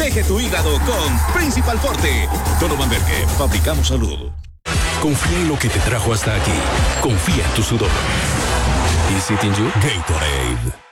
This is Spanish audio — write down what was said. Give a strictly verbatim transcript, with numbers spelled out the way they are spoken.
Protege tu hígado con Principal Forte. Donovan Berger, fabricamos salud. Confía en lo que te trajo hasta aquí. Confía en tu sudor. ¿Y Sitting You? Gatorade.